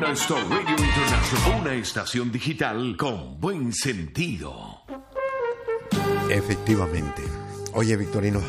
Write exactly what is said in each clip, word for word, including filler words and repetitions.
Transistor Radio International, una estación digital con buen sentido. Efectivamente. Oye, Victorino.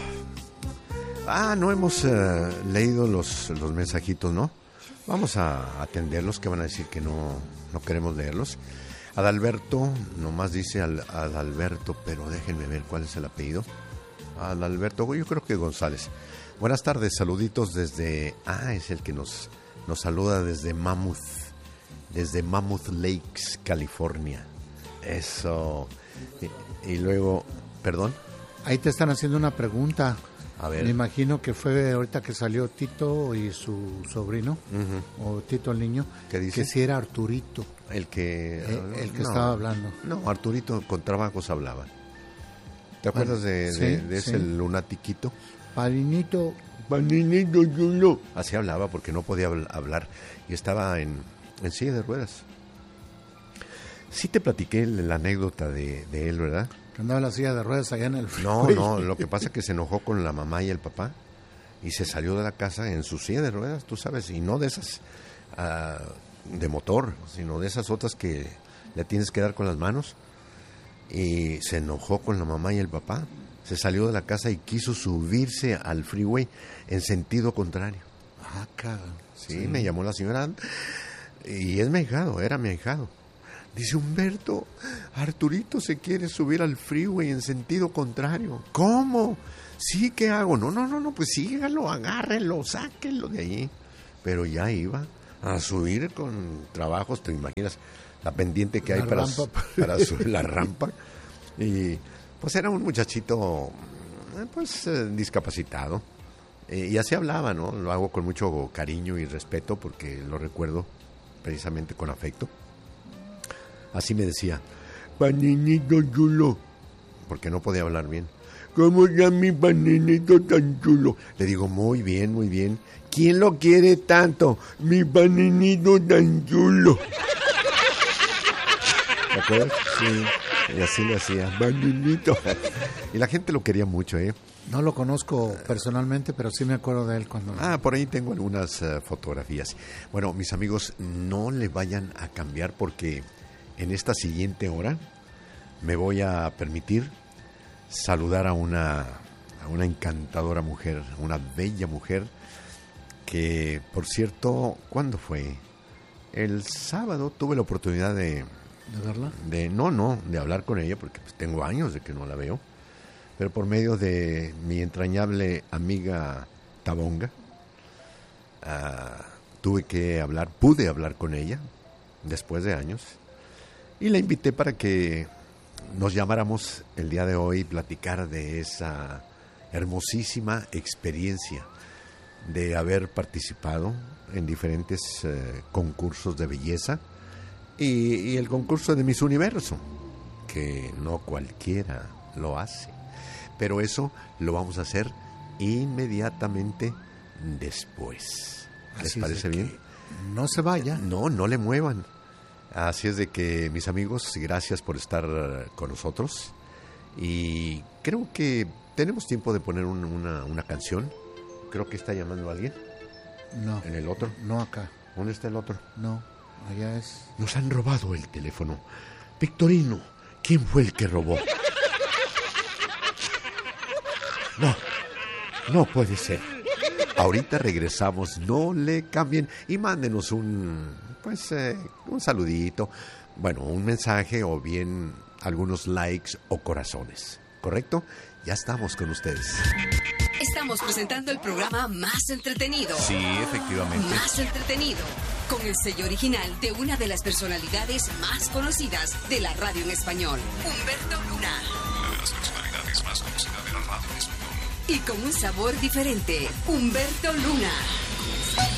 Ah, no hemos uh, leído los, los mensajitos, ¿no? Vamos a atenderlos, que van a decir que no, no queremos leerlos. Adalberto, nomás dice al, Adalberto, pero déjenme ver cuál es el apellido. Adalberto, yo creo que González. Buenas tardes, saluditos desde... Ah, es el que nos, nos saluda desde Mammoth, desde Mammoth Lakes, California. Eso. Y, y luego, perdón. Ahí te están haciendo una pregunta. A ver. Me imagino que fue ahorita que salió Tito y su sobrino, uh-huh. o Tito el niño, ¿qué dice? Que si era Arturito. El que... El, el que no, estaba hablando. No, Arturito con trabajos hablaba. ¿Te acuerdas bueno, de, sí, de, de ese sí. lunatiquito? Paninito. Paninito chulo. Así hablaba porque no podía hablar y estaba en, en silla de ruedas. Sí te platiqué la anécdota de, de él, ¿verdad? Que andaba en la silla de ruedas allá en el No, freeway. no, lo que pasa es que se enojó con la mamá y el papá y se salió de la casa en su silla de ruedas, tú sabes, y no de esas uh, de motor, sino de esas otras que le tienes que dar con las manos. Y se enojó con la mamá y el papá. Se salió de la casa y quiso subirse al freeway en sentido contrario. Ah, cabrón. Sí, sí, me llamó la señora y es mi ahijado, era mi ahijado. Dice, Humberto, Arturito se quiere subir al freeway en sentido contrario. ¿Cómo? Sí, ¿qué hago? No, no, no, no, pues sígalo, agárrenlo, sáquenlo de allí. Pero ya iba a subir con trabajos, te imaginas la pendiente que hay para, para subir la rampa. Y pues era un muchachito pues eh, discapacitado. Eh, y así hablaba, ¿no? Lo hago con mucho cariño y respeto porque lo recuerdo precisamente con afecto. Así me decía, paninito chulo, porque no podía hablar bien. ¿Cómo está mi paninito tan chulo? Le digo, muy bien, muy bien. ¿Quién lo quiere tanto? Mi paninito tan chulo. ¿Te acuerdas? Sí. Y así le hacía, paninito. Y la gente lo quería mucho, ¿eh? No lo conozco personalmente, pero sí me acuerdo de él cuando... Ah, por ahí tengo algunas uh, fotografías. Bueno, mis amigos, no le vayan a cambiar porque en esta siguiente hora me voy a permitir saludar a una, a una encantadora mujer, una bella mujer que, por cierto, ¿cuándo fue? El sábado tuve la oportunidad de... ¿De verla? De, no, no, de hablar con ella, porque pues, tengo años de que no la veo, pero por medio de mi entrañable amiga Tabonga, uh, tuve que hablar, pude hablar con ella, después de años, y la invité para que nos llamáramos el día de hoy y platicar de esa hermosísima experiencia de haber participado en diferentes uh, concursos de belleza, Y, y el concurso de Miss Universo, que no cualquiera lo hace. Pero eso lo vamos a hacer inmediatamente después. ¿Les Así parece es bien? No se vaya. No, no le muevan. Así es de que, mis amigos, gracias por estar con nosotros. Y creo que tenemos tiempo de poner un, una, una canción. Creo que está llamando a alguien. No. ¿En el otro? No acá. ¿Dónde está el otro? No. Allá es. Nos han robado el teléfono. Victorino, ¿quién fue el que robó? No, no puede ser. Ahorita regresamos, no le cambien y mándenos un, pues, eh, un saludito, bueno, un mensaje o bien algunos likes o corazones, ¿correcto? Ya estamos con ustedes. Estamos presentando el programa más entretenido. Sí, efectivamente. Más entretenido. Con el sello original de una de las personalidades más conocidas de la radio en español, Humberto Luna. Una de las personalidades más conocidas de la radio en español. Y con un sabor diferente, Humberto Luna.